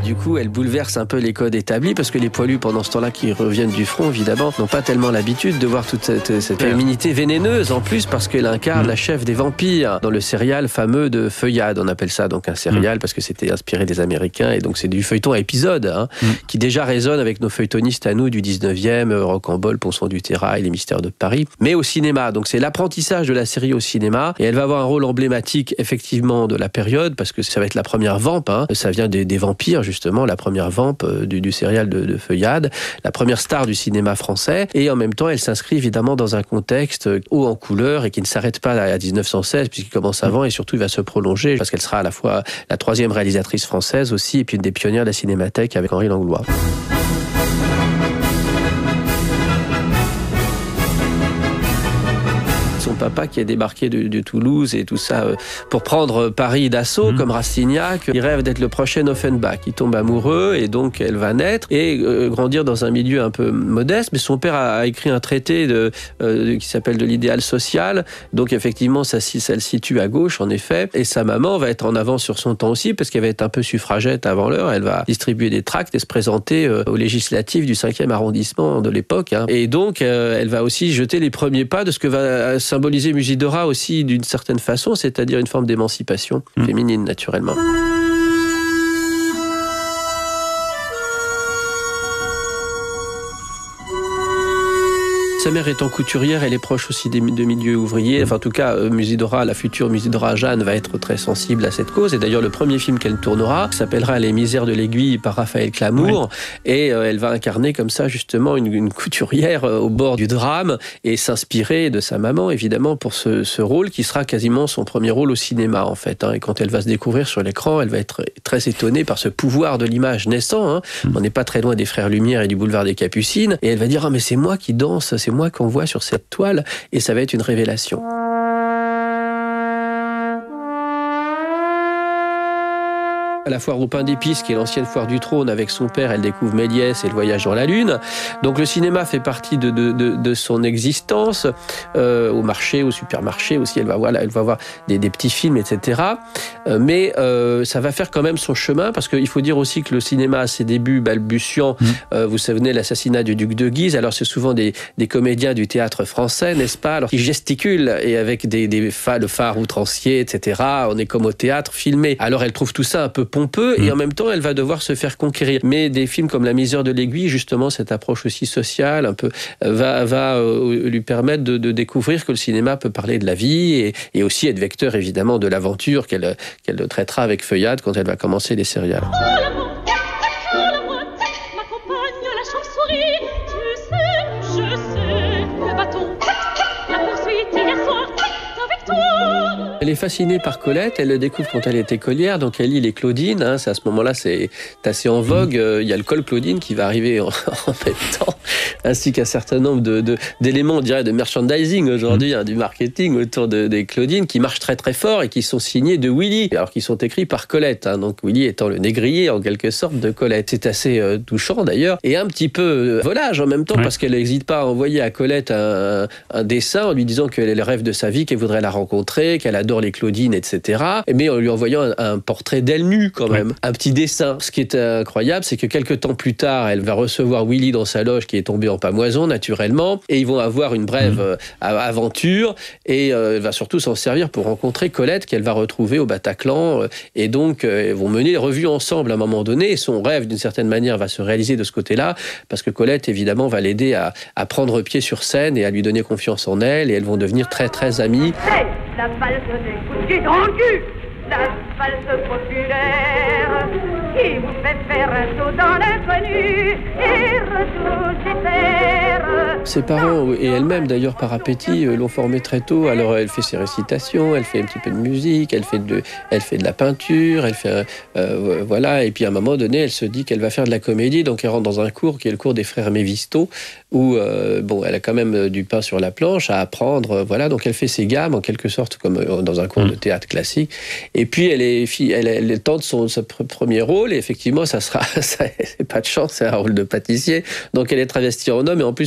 Du coup, elle bouleverse un peu les codes établis parce que les poilus, pendant ce temps-là, qui reviennent du front, évidemment, n'ont pas tellement l'habitude de voir toute cette féminité vénéneuse, en plus, parce qu'elle incarne la chef des vampires dans le serial fameux de Feuillade. On appelle ça donc un serial parce que c'était inspiré des Américains et donc c'est du feuilleton à épisode qui déjà résonne avec nos feuilletonistes à nous du 19e, Rocambole, Ponson du Terrail, Les Mystères de Paris, mais au cinéma. Donc c'est l'apprentissage de la série au cinéma et elle va avoir un rôle emblématique effectivement de la période parce que ça va être la première vamp, ça vient des vampires justement, la première vamp du serial de Feuillade, la première star du cinéma français et en même temps elle s'inscrit évidemment dans un contexte haut en couleur et qui ne s'arrête pas à 1916 puisqu'il commence avant et surtout il va se prolonger parce qu'elle sera à la fois la troisième réalisatrice française aussi et puis une des pionnières de la Cinémathèque avec Henri Langlois. Son papa qui est débarqué de Toulouse et tout ça pour prendre Paris d'assaut comme Rastignac. Il rêve d'être le prochain Offenbach. Il tombe amoureux et donc elle va naître et grandir dans un milieu un peu modeste. Mais son père a écrit un traité qui s'appelle de l'idéal social. Donc effectivement, ça le situe à gauche en effet. Et sa maman va être en avance sur son temps aussi parce qu'elle va être un peu suffragette avant l'heure. Elle va distribuer des tracts et se présenter aux législatives du 5e arrondissement de l'époque. Et donc elle va aussi jeter les premiers pas de ce que va symboliser Musidora aussi d'une certaine façon, c'est-à-dire une forme d'émancipation féminine naturellement. Sa mère étant couturière, elle est proche aussi de milieux ouvriers. Enfin, en tout cas, Musidora, la future Musidora Jeanne, va être très sensible à cette cause. Et d'ailleurs, le premier film qu'elle tournera s'appellera Les Misères de l'aiguille par Raphaël Clamour. Et elle va incarner comme ça, justement, une couturière au bord du drame et s'inspirer de sa maman, évidemment, pour ce rôle qui sera quasiment son premier rôle au cinéma, en fait. Et quand elle va se découvrir sur l'écran, elle va être très étonnée par ce pouvoir de l'image naissant. On n'est pas très loin des Frères Lumière et du boulevard des Capucines. Et elle va dire « Ah, mais c'est moi qui danse, c'est moi qu'on voit sur cette toile » et ça va être une révélation. À la foire au pain d'épices, qui est l'ancienne foire du trône, avec son père, elle découvre Méliès et le voyage dans la lune. Donc le cinéma fait partie de son existence. Au marché, au supermarché aussi, elle va voir des petits films, etc. Mais ça va faire quand même son chemin, parce qu'il faut dire aussi que le cinéma à ses débuts balbutiants, vous vous souvenez l'assassinat du duc de Guise, alors c'est souvent des comédiens du théâtre français, n'est-ce pas, alors qui gesticulent, et avec le phare outrancier, etc. On est comme au théâtre filmé. Alors elle trouve tout ça un peu pompeux et en même temps elle va devoir se faire conquérir. Mais des films comme La Misère de l'aiguille, justement cette approche aussi sociale un peu va lui permettre de découvrir que le cinéma peut parler de la vie et aussi être vecteur évidemment de l'aventure qu'elle traitera avec Feuillade quand elle va commencer les serials. Elle est fascinée par Colette, elle le découvre quand elle est écolière, donc elle lit les Claudines, c'est à ce moment-là, c'est assez en vogue, il y a le col Claudine qui va arriver en même temps, ainsi qu'un certain nombre d'éléments, on dirait, de merchandising aujourd'hui, du marketing autour des Claudines, qui marchent très très fort et qui sont signés de Willy, alors qu'ils sont écrits par Colette, donc Willy étant le négrier en quelque sorte de Colette. C'est assez touchant d'ailleurs, et un petit peu volage en même temps, parce qu'elle n'hésite pas à envoyer à Colette un dessin en lui disant qu'elle est le rêve de sa vie, qu'elle voudrait la rencontrer, qu'elle adore les Claudines, etc. Mais en lui envoyant un portrait d'elle nue quand même, un petit dessin. Ce qui est incroyable, c'est que quelques temps plus tard, elle va recevoir Willy dans sa loge qui est tombé en pamoison naturellement, et ils vont avoir une brève aventure, et elle va surtout s'en servir pour rencontrer Colette qu'elle va retrouver au Bataclan, et donc ils vont mener les revues ensemble à un moment donné, et son rêve d'une certaine manière va se réaliser de ce côté-là, parce que Colette évidemment va l'aider à prendre pied sur scène et à lui donner confiance en elle, et elles vont devenir très très amies. La valse des coups de rendu, la valse populaire, qui vous fait faire un saut dans l'inconnu et retour terre. Ses parents et elle-même d'ailleurs par appétit l'ont formée très tôt. Alors elle fait ses récitations, elle fait un petit peu de musique, elle fait de la peinture, elle fait voilà. Et puis à un moment donné, elle se dit qu'elle va faire de la comédie, donc elle rentre dans un cours qui est le cours des frères Mévisto, où elle a quand même du pain sur la planche à apprendre, voilà. Donc elle fait ses gammes en quelque sorte comme dans un cours de théâtre classique. Et puis elle tente son premier rôle, et effectivement c'est pas de chance, c'est un rôle de pâtissier. Donc elle est travestie en homme, et en plus elle a quasiment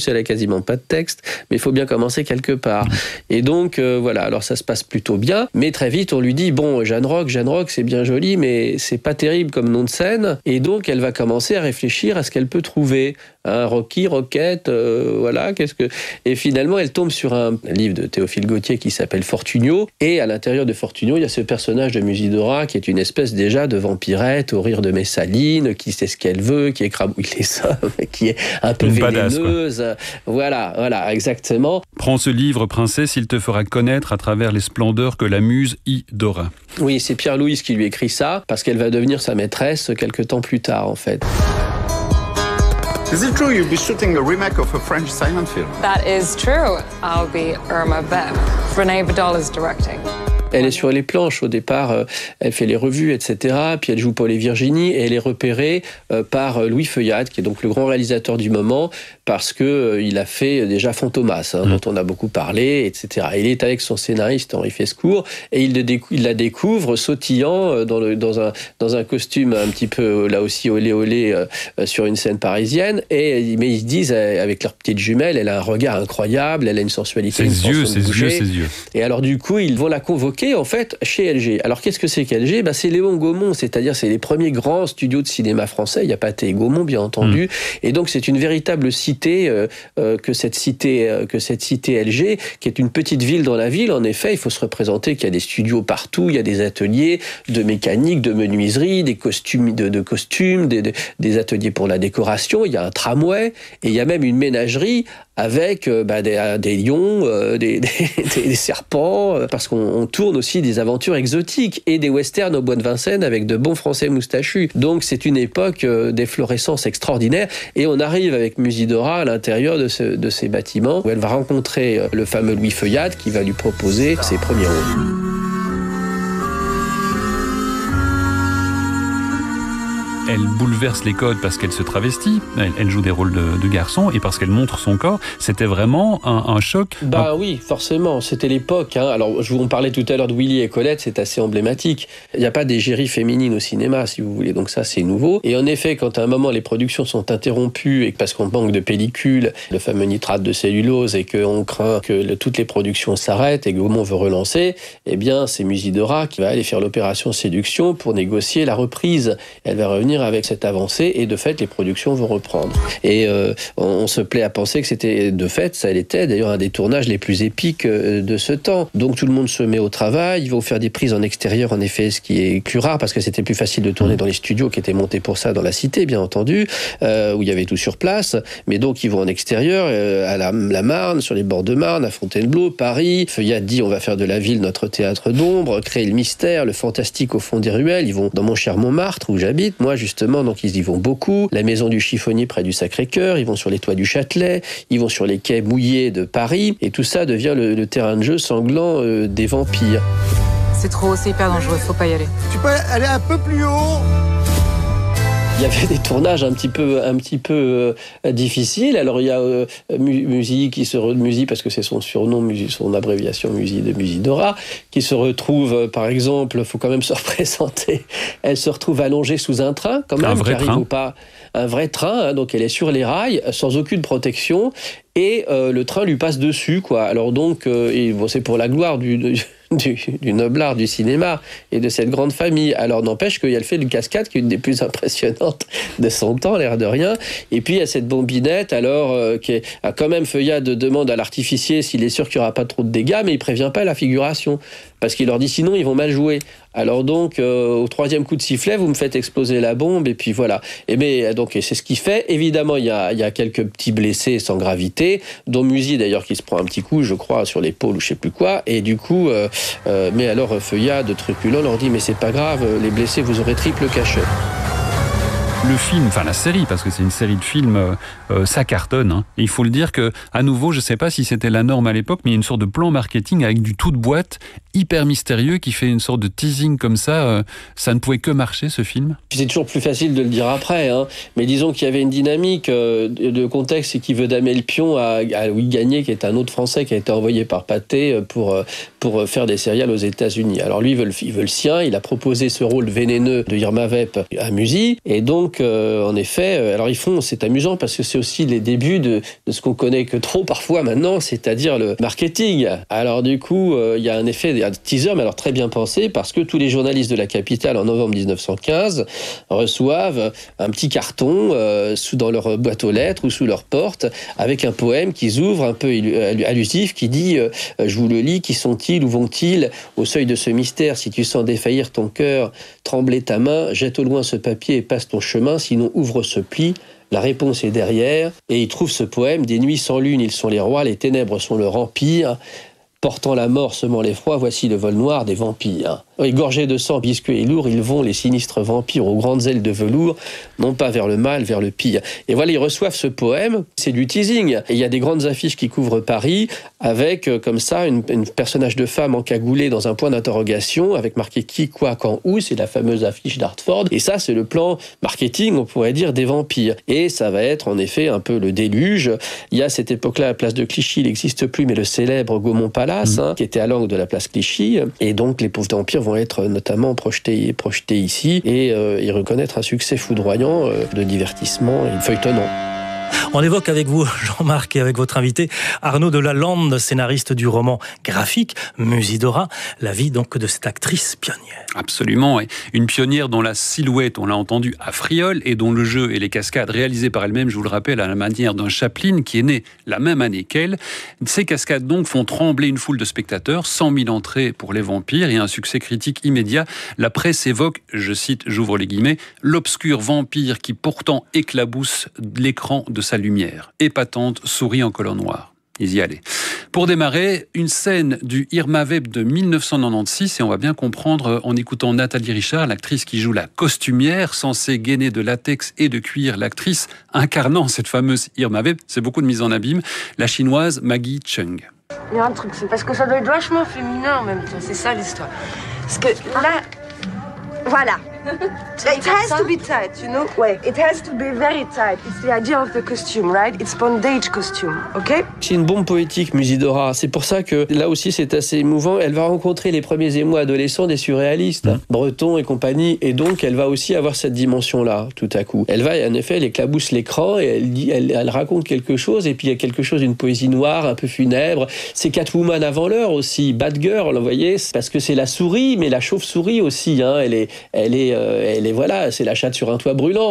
quasiment pas de texte, mais il faut bien commencer quelque part. Et donc, voilà, alors ça se passe plutôt bien, mais très vite, on lui dit, bon, Jeanne Roch, c'est bien joli, mais c'est pas terrible comme nom de scène. Et donc, elle va commencer à réfléchir à ce qu'elle peut trouver. Rocky, Roquette, voilà, Et finalement, elle tombe sur un livre de Théophile Gautier qui s'appelle Fortunio, et à l'intérieur de Fortunio, il y a ce personnage de Musidora qui est une espèce déjà de vampirette au rire de Messaline, qui sait ce qu'elle veut, qui écrabouille les hommes, qui est un peu vénéneuse. Voilà, exactement. Prends ce livre, princesse, il te fera connaître à travers les splendeurs que la muse y dora. Oui, c'est Pierre-Louise qui lui écrit ça, parce qu'elle va devenir sa maîtresse quelques temps plus tard, en fait. Is it true you'll be shooting a remake of a French silent film? That is true. I'll be Irma Vep. René Vidal is directing. Elle est sur les planches au départ, elle fait les revues, etc. Puis elle joue Paul et Virginie, et elle est repérée par Louis Feuillade, qui est donc le grand réalisateur du moment, parce que il a fait déjà Fantomas, dont on a beaucoup parlé, etc. Il est avec son scénariste Henri Fescourt, et il la découvre sautillant dans un costume un petit peu là aussi olé olé sur une scène parisienne. Mais ils se disent avec leur petite jumelle, elle a un regard incroyable, elle a une sensualité, ses yeux. Et alors du coup, ils vont la convoquer en fait chez LG. Alors qu'est-ce que c'est qu'LG ? C'est Léon Gaumont, c'est-à-dire c'est les premiers grands studios de cinéma français. Il y a Pathé et Gaumont bien entendu, et donc c'est une véritable cité que cette cité LG, qui est une petite ville dans la ville. En effet, il faut se représenter qu'il y a des studios partout, il y a des ateliers de mécanique, de menuiserie, des costumes, des ateliers pour la décoration. Il y a un tramway et il y a même une ménagerie avec des lions, des serpents, parce qu'on tourne aussi des aventures exotiques et des westerns au bois de Vincennes avec de bons Français moustachus. Donc c'est une époque d'efflorescence extraordinaire, et on arrive avec Musidora à l'intérieur de ces bâtiments où elle va rencontrer le fameux Louis Feuillade qui va lui proposer ses premiers rôles. Elle bouleverse les codes parce qu'elle se travestit, elle joue des rôles de garçon, et parce qu'elle montre son corps. C'était vraiment un choc. Oui, forcément, c'était l'époque. Alors, on parlait tout à l'heure de Willy et Colette, c'est assez emblématique. Il n'y a pas d'égérie féminine au cinéma, si vous voulez, donc ça, c'est nouveau. Et en effet, quand à un moment, les productions sont interrompues, et parce qu'on manque de pellicules, le fameux nitrate de cellulose, et qu'on craint que toutes les productions s'arrêtent, et que Gaumont veut relancer, eh bien, c'est Musidora qui va aller faire l'opération séduction pour négocier la reprise. Elle va revenir avec cette avancée, et de fait les productions vont reprendre. Et on se plaît à penser que c'était, de fait, ça l'était d'ailleurs un des tournages les plus épiques de ce temps. Donc tout le monde se met au travail, ils vont faire des prises en extérieur, en effet, ce qui est plus rare parce que c'était plus facile de tourner dans les studios qui étaient montés pour ça dans la cité, bien entendu, où il y avait tout sur place. Mais donc ils vont en extérieur, à la Marne, sur les bords de Marne, à Fontainebleau, Paris. Feuillade dit on va faire de la ville notre théâtre d'ombre, créer le mystère, le fantastique au fond des ruelles. Ils vont dans mon cher Montmartre où j'habite, moi justement, donc ils y vont beaucoup. La maison du chiffonnier près du Sacré-Cœur, ils vont sur les toits du Châtelet, ils vont sur les quais mouillés de Paris, et tout ça devient le terrain de jeu sanglant des vampires. C'est trop, c'est hyper dangereux, faut pas y aller. Tu peux aller un peu plus haut ? Il y avait des tournages un petit peu difficiles. Alors il y a Musi parce que c'est son surnom, son abréviation Musi de Musidora, qui se retrouve, par exemple, faut quand même se représenter. Elle se retrouve allongée sous un train, quand même, un vrai train. Donc elle est sur les rails, sans aucune protection, et le train lui passe dessus, quoi. Alors donc, c'est pour la gloire du noblard du cinéma et de cette grande famille. Alors n'empêche qu'elle fait une cascade qui est une des plus impressionnantes de son temps, l'air de rien. Et puis il y a cette bombinette, alors qui a quand même, Feuillade demande à l'artificier s'il est sûr qu'il n'y aura pas trop de dégâts, mais il prévient pas la figuration parce qu'il leur dit sinon ils vont mal jouer. Alors donc au troisième coup de sifflet, vous me faites exploser la bombe, et puis voilà. Et c'est ce qu'il fait. Évidemment, il y a quelques petits blessés sans gravité, dont Musi d'ailleurs qui se prend un petit coup, je crois, sur l'épaule ou je sais plus quoi. Et du coup, mais alors Feuillade, truculent, leur dit mais c'est pas grave, les blessés vous aurez triple cachet. Le film, enfin la série, parce que c'est une série de films, ça cartonne. Hein. Et il faut le dire que, à nouveau, je ne sais pas si c'était la norme à l'époque, mais il y a une sorte de plan marketing avec du tout de boîte hyper mystérieux, qui fait une sorte de teasing comme ça. Ça ne pouvait que marcher, ce film. C'est toujours plus facile de le dire après, hein. Mais disons qu'il y avait une dynamique de contexte qui veut damer le pion à Louis Gagné, qui est un autre Français qui a été envoyé par Pathé pour faire des serials aux États-Unis. Alors lui, il veut le sien. Il a proposé ce rôle vénéneux de Irma Vep à Musy. Et donc, en effet, alors c'est amusant parce que c'est aussi les débuts de ce qu'on connaît que trop parfois maintenant, c'est-à-dire le marketing. Alors du coup, il y a un teaser, mais alors très bien pensé, parce que tous les journalistes de la capitale en novembre 1915 reçoivent un petit carton dans leur boîte aux lettres ou sous leur porte, avec un poème qu'ils ouvrent un peu allusif qui dit je vous le lis, qui sont-ils, où vont-ils, au seuil de ce mystère, si tu sens défaillir ton cœur, trembler ta main, jette au loin ce papier et passe ton chemin, sinon ouvre ce pli. La réponse est derrière, et il trouve ce poème. Des nuits sans lune, ils sont les rois, les ténèbres sont leur empire. Portant la mort, semant l'effroi, voici le vol noir des vampires. Égorgés de sang, visqueux et lourds, ils vont, les sinistres vampires, aux grandes ailes de velours, non pas vers le mal, vers le pire. Et voilà, ils reçoivent ce poème, c'est du teasing. Et il y a des grandes affiches qui couvrent Paris, avec, comme ça, une personnage de femme encagoulée dans un point d'interrogation, avec marqué qui, quoi, quand, où, c'est la fameuse affiche d'Hartford. Et ça, c'est le plan marketing, on pourrait dire, des vampires. Et ça va être, en effet, un peu le déluge. Il y a à cette époque-là, la place de Clichy, il n'existe plus, mais le célèbre Gaumont Palace, qui était à l'angle de la place Clichy. Et donc, les pauvres vampires vont être notamment projetés ici et y reconnaître un succès foudroyant de divertissement et feuilletonnant. On évoque avec vous, Jean-Marc, et avec votre invité, Arnaud de Lalande, scénariste du roman graphique Musidora, la vie donc de cette actrice pionnière. Absolument, et une pionnière dont la silhouette, on l'a entendu, affriole, et dont le jeu et les cascades réalisées par elle-même, je vous le rappelle, à la manière d'un Chaplin qui est né la même année qu'elle. Ces cascades donc font trembler une foule de spectateurs, 100 000 entrées pour les vampires et un succès critique immédiat. La presse évoque, je cite, j'ouvre les guillemets, l'obscur vampire qui pourtant éclabousse l'écran de sa lumière. Épatante, souris en collant noir. Ils y allaient. Pour démarrer, une scène du Irma Vep de 1996, et on va bien comprendre en écoutant Nathalie Richard, l'actrice qui joue la costumière, censée gainer de latex et de cuir, l'actrice incarnant cette fameuse Irma Vep, c'est beaucoup de mise en abîme, la chinoise Maggie Cheung. Il y a un truc, c'est parce que ça doit être vachement féminin en même temps, c'est ça l'histoire. Parce que là, voilà. It has to be tight, you know? Ouais, it has to be very tight. It's the idea of the costume, right? It's bondage costume, ok? C'est une bombe poétique, Musidora. C'est pour ça que là aussi c'est assez émouvant. Elle va rencontrer les premiers émois adolescents des surréalistes, Breton et compagnie, et donc elle va aussi avoir cette dimension-là, tout à coup. Elle va, en effet, elle éclabousse l'écran et elle raconte quelque chose, et puis il y a quelque chose d'une poésie noire, un peu funèbre. C'est Catwoman avant l'heure aussi, Bad Girl, vous voyez, parce que c'est la souris, mais la chauve-souris aussi, hein. Elle est voilà, c'est la chatte sur un toit brûlant.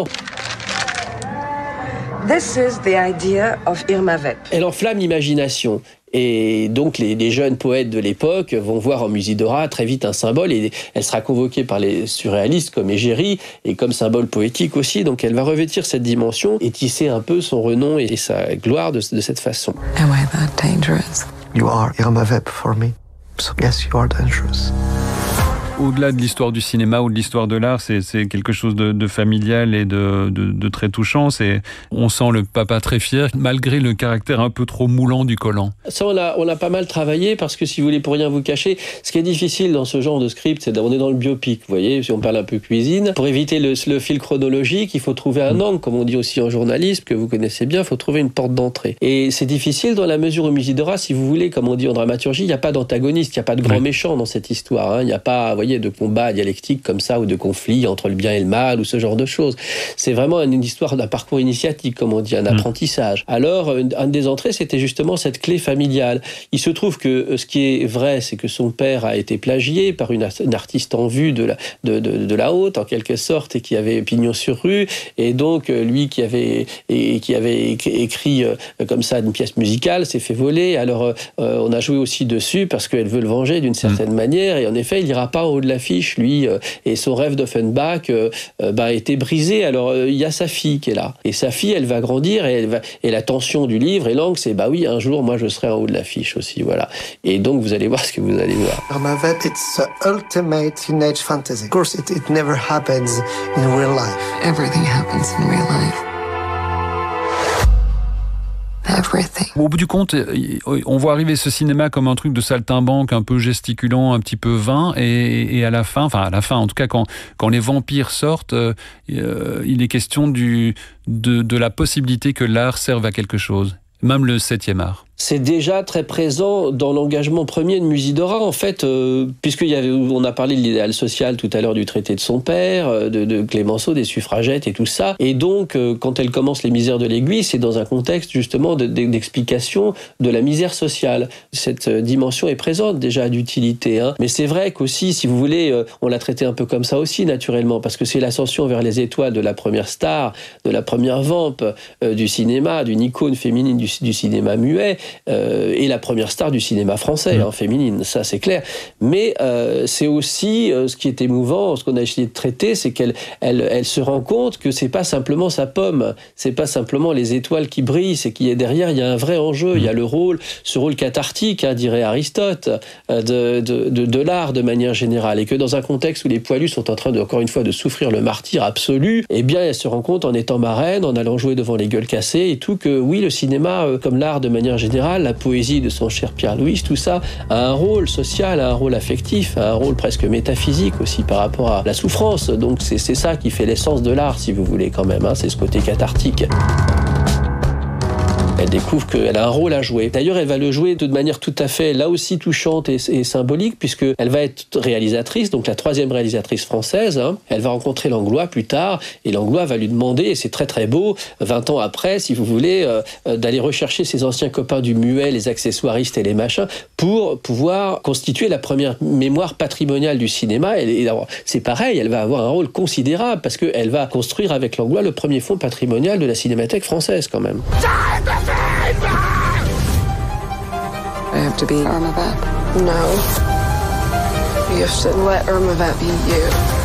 This is the idea of Irma Vep. Elle enflamme l'imagination. Et donc les jeunes poètes de l'époque vont voir en Musidora très vite un symbole, et elle sera convoquée par les surréalistes comme Égérie et comme symbole poétique aussi. Donc elle va revêtir cette dimension et tisser un peu son renom et sa gloire de cette façon. Am I that dangerous? You are Irma Vep for me. So yes, you are dangerous. Au-delà de l'histoire du cinéma ou de l'histoire de l'art, c'est quelque chose de familial et de très touchant. On sent le papa très fier, malgré le caractère un peu trop moulant du collant. Ça, on a pas mal travaillé, parce que si vous voulez, pour rien vous cacher, ce qui est difficile dans ce genre de script, c'est qu'on est dans le biopic, vous voyez, si on parle un peu cuisine. Pour éviter le fil chronologique, il faut trouver un angle, comme on dit aussi en journalisme, que vous connaissez bien, il faut trouver une porte d'entrée. Et c'est difficile dans la mesure où Musidora, si vous voulez, comme on dit en dramaturgie, il n'y a pas d'antagoniste, il n'y a pas de grand méchant dans cette histoire, hein. Il n'y a pas, vous voyez, de combat dialectique comme ça, ou de conflit entre le bien et le mal, ou ce genre de choses. C'est vraiment une histoire d'un parcours initiatique, comme on dit, un apprentissage. Alors, une des entrées, c'était justement cette clé familiale. Il se trouve que ce qui est vrai, c'est que son père a été plagié par une artiste en vue de la haute, en quelque sorte, et qui avait pignon sur rue, et donc lui qui avait écrit comme ça une pièce musicale s'est fait voler. Alors on a joué aussi dessus parce qu'elle veut le venger d'une certaine manière, et en effet il n'ira pas au haut de l'affiche, lui, et son rêve d'Offenbach a été brisé. Alors il y a sa fille qui est là, et sa fille, elle va grandir, et la tension du livre et l'angle, c'est bah oui, un jour moi je serai en haut de l'affiche aussi, voilà. Et donc vous allez voir ce que vous allez voir. Irma Vep, it's the ultimate teenage fantasy. Of course, it never happens in real life. Everything happens in real life. everything. Au bout du compte, on voit arriver ce cinéma comme un truc de saltimbanque, un peu gesticulant, un petit peu vain, et à la fin, en tout cas, quand les vampires sortent, il est question de la possibilité que l'art serve à quelque chose, même le 7e art. C'est déjà très présent dans l'engagement premier de Musidora, en fait, on a parlé de l'idéal social tout à l'heure du traité de son père, de Clémenceau, des suffragettes et tout ça. Et donc, quand elle commence Les Misères de l'Aiguille, c'est dans un contexte justement d'explication de la misère sociale. Cette dimension est présente déjà d'utilité. Hein. Mais c'est vrai qu'aussi, si vous voulez, on l'a traité un peu comme ça aussi, naturellement, parce que c'est l'ascension vers les étoiles de la première star, de la première vampe du cinéma, d'une icône féminine du cinéma muet, et la première star du cinéma français, féminine, ça c'est clair. Mais c'est aussi ce qui est émouvant, ce qu'on a essayé de traiter, c'est qu'elle se rend compte que c'est pas simplement sa pomme, c'est pas simplement les étoiles qui brillent, c'est qu'il y a derrière, il y a un vrai enjeu, il y a ce rôle cathartique, dirait Aristote, de l'art de manière générale, et que dans un contexte où les poilus sont en train encore une fois de souffrir le martyre absolu, eh bien elle se rend compte en étant marraine, en allant jouer devant les gueules cassées et tout, que oui, le cinéma, comme l'art de manière générale, la poésie de son cher Pierre-Louis, tout ça a un rôle social, a un rôle affectif, a un rôle presque métaphysique aussi par rapport à la souffrance. Donc c'est ça qui fait l'essence de l'art, si vous voulez quand même, c'est ce côté cathartique. Elle découvre qu'elle a un rôle à jouer. D'ailleurs, elle va le jouer de manière tout à fait, là aussi, touchante et symbolique, puisqu'elle va être réalisatrice, donc la 3e réalisatrice française. Elle va rencontrer Langlois plus tard, et Langlois va lui demander, et c'est très très beau, 20 ans après, si vous voulez, d'aller rechercher ses anciens copains du muet, les accessoiristes et les machins, pour pouvoir constituer la première mémoire patrimoniale du cinéma. Et c'est pareil, elle va avoir un rôle considérable, parce qu'elle va construire avec Langlois le premier fonds patrimonial de la Cinémathèque française, quand même. I have to be Irma Vep. No. You have to let Irma Vep be you.